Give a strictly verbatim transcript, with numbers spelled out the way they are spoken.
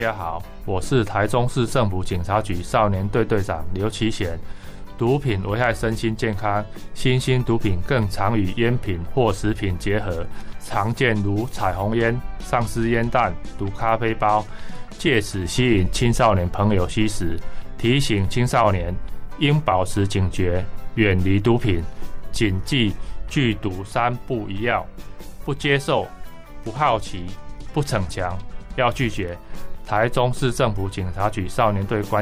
大家好，我是台中市政府警察局少年队队长刘其贤。毒品危害身心健康，新兴毒品更常与烟品或食品结合，常见如彩虹烟、丧尸烟弹、毒咖啡包，借此吸引青少年朋友吸食。提醒青少年应保持警觉，远离毒品，谨记拒毒三不一要：不接受、不好奇、不逞强，要拒绝。台中市政府警察局少年队关